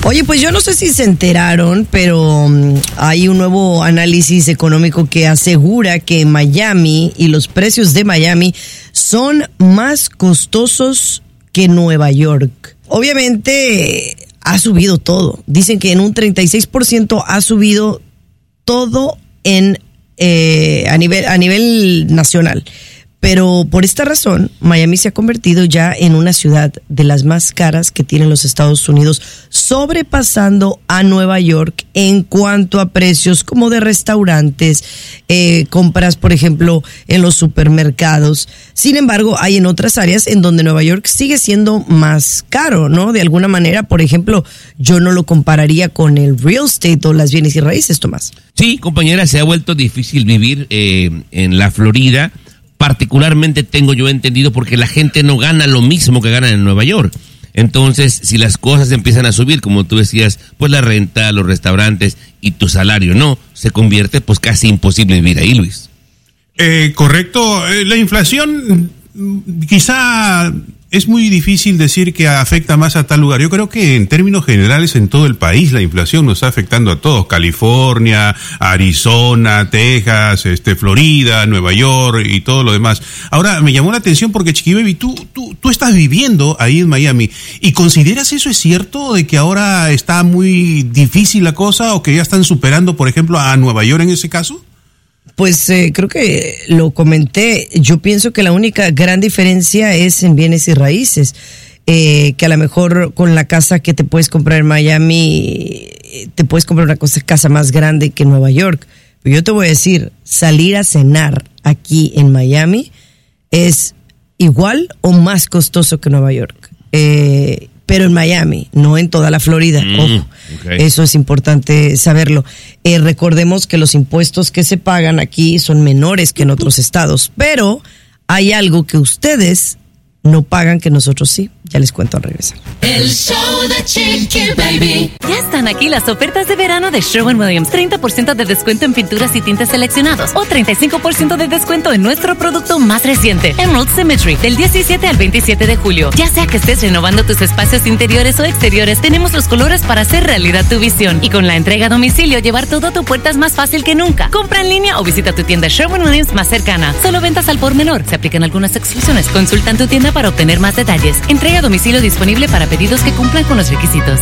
Oye, pues yo no sé si se enteraron, pero hay un nuevo análisis económico que asegura que Miami y los precios de Miami son más costosos que Nueva York. Obviamente ha subido todo. Dicen que en un 36% ha subido todo a nivel nacional. Pero por esta razón, Miami se ha convertido ya en una ciudad de las más caras que tienen los Estados Unidos, sobrepasando a Nueva York en cuanto a precios como de restaurantes, compras, por ejemplo, en los supermercados. Sin embargo, hay en otras áreas en donde Nueva York sigue siendo más caro, ¿no? De alguna manera, por ejemplo, yo no lo compararía con el real estate o las bienes y raíces, Tomás. Sí, compañera, se ha vuelto difícil vivir en la Florida. Particularmente tengo yo entendido porque la gente no gana lo mismo que gana en Nueva York. Entonces, si las cosas empiezan a subir, como tú decías, pues la renta, los restaurantes y tu salario no, se convierte pues casi imposible vivir ahí, Luis. Correcto. La inflación quizá es muy difícil decir que afecta más a tal lugar. Yo creo que en términos generales en todo el país la inflación nos está afectando a todos. California, Arizona, Texas, Florida, Nueva York y todo lo demás. Ahora, me llamó la atención porque, Chiqui Baby, tú estás viviendo ahí en Miami y ¿consideras eso es cierto de que ahora está muy difícil la cosa o que ya están superando, por ejemplo, a Nueva York en ese caso? Pues creo que lo comenté. Yo pienso que la única gran diferencia es en bienes y raíces. Que a lo mejor con la casa que te puedes comprar en Miami, te puedes comprar una casa más grande que en Nueva York. Pero yo te voy a decir, salir a cenar aquí en Miami es igual o más costoso que Nueva York. Pero en Miami, no en toda la Florida. Ojo, okay. Eso es importante saberlo. Recordemos que los impuestos que se pagan aquí son menores que en otros estados, pero hay algo que ustedes no pagan que nosotros sí. Ya les cuento al regresar. El show de Chiqui Baby. Ya están aquí las ofertas de verano de Sherwin-Williams. 30% de descuento en pinturas y tintes seleccionados o 35% de descuento en nuestro producto más reciente, Emerald Symmetry, del 17 al 27 de julio. Ya sea que estés renovando tus espacios interiores o exteriores, tenemos los colores para hacer realidad tu visión. Y con la entrega a domicilio, llevar todo a tu puerta es más fácil que nunca. Compra en línea o visita tu tienda Sherwin-Williams más cercana. Solo ventas al por menor. Se aplican algunas exclusiones. Consulta en tu tienda para obtener más detalles. Entrega a domicilio disponible para pedidos que cumplan con los requisitos.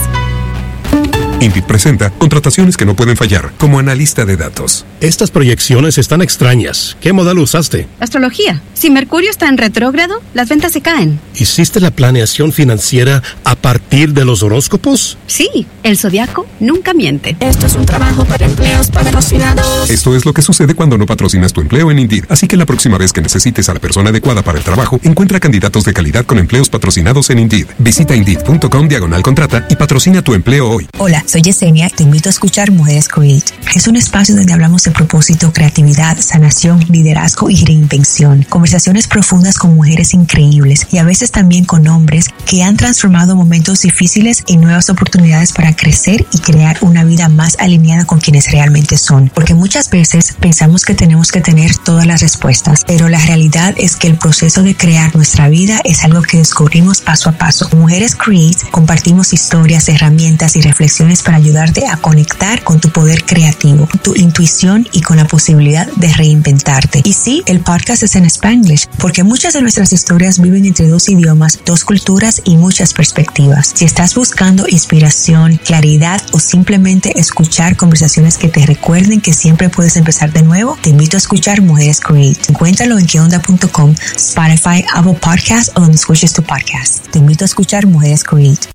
Indeed presenta contrataciones que no pueden fallar, como analista de datos. Estas proyecciones están extrañas. ¿Qué modelo usaste? Astrología. Si Mercurio está en retrógrado, las ventas se caen. ¿Hiciste la planeación financiera a partir de los horóscopos? Sí, el zodiaco nunca miente. Esto es un trabajo para empleos patrocinados. Esto es lo que sucede cuando no patrocinas tu empleo en Indeed. Así que la próxima vez que necesites a la persona adecuada para el trabajo, encuentra candidatos de calidad con empleos patrocinados en Indeed. Visita Indeed.com/contrata y patrocina tu empleo hoy. Hola, soy Yesenia, te invito a escuchar Mujeres Create. Es un espacio donde hablamos de propósito, creatividad, sanación, liderazgo y reinvención. Conversaciones profundas con mujeres increíbles y a veces también con hombres que han transformado momentos difíciles en nuevas oportunidades para crecer y crear una vida más alineada con quienes realmente son. Porque muchas veces pensamos que tenemos que tener todas las respuestas, pero la realidad es que el proceso de crear nuestra vida es algo que descubrimos paso a paso. Mujeres Create compartimos historias, herramientas y reflexiones para ayudarte a conectar con tu poder creativo, tu intuición y con la posibilidad de reinventarte. Y sí, el podcast es en Spanglish, porque muchas de nuestras historias viven entre dos idiomas, dos culturas y muchas perspectivas. Si estás buscando inspiración, claridad o simplemente escuchar conversaciones que te recuerden que siempre puedes empezar de nuevo, te invito a escuchar Mujeres Create. Encuéntralo en queonda.com, Spotify, Apple Podcasts o donde escuches tu podcast. Te invito a escuchar Mujeres Create.